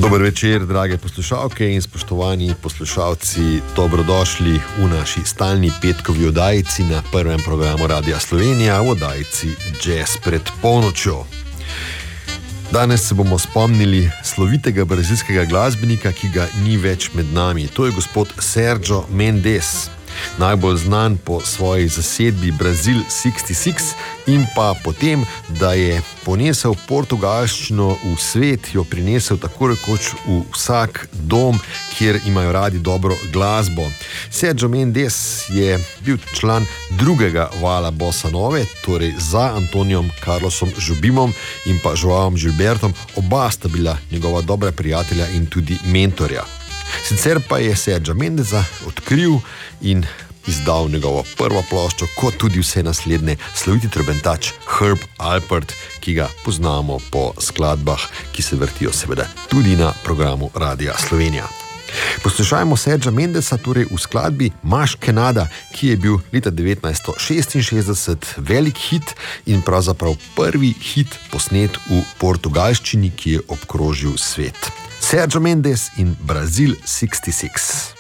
Dober večer, drage poslušalke in spoštovani poslušalci, dobrodošli v naši stalni petkovi oddajici na prvem programu Radia Slovenija v oddajici Jazz pred polnočjo. Danes se bomo spomnili slovitega brazilskega glasbenika, ki ga ni več med nami. To je gospod Sérgio Mendes, najbolj znan po svoji zasedbi Brazil 66 in pa potem, da je ponesel portugalščino v svet, jo prinesel tako rekoč v vsak dom, kjer imajo radi dobro glasbo. Sérgio Mendes je bil član drugega vala bossa nove, torej za Antonijom Carlosom Jobimom in pa Joaom Gilbertom. Oba sta bila njegova dobra prijatelja in tudi mentorja. Sicer pa je Sérgio Mendesa odkril in izdal njegovo prvo ploščo, kot tudi vse naslednje, sloviti trobentač Herb Alpert, ki ga poznamo po skladbah, ki se vrtijo seveda tudi na programu Radia Slovenija. Poslušajmo Sérgia Mendesa torej v skladbi Mas Que Nada, ki je bil leta 1966 velik hit in pravzaprav prvi hit posnet v portugalščini, ki je obkrožil svet. Sérgio Mendes in Brazil 66.